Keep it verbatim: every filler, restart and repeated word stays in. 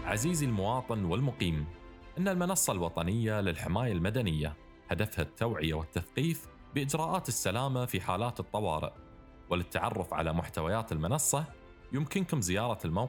عزيزي المواطن والمقيم، إن المنصة الوطنية للحماية المدنية هدفها التوعية والتثقيف بإجراءات السلامة في حالات الطوارئ. وللتعرف على محتويات المنصة يمكنكم زيارة الموقع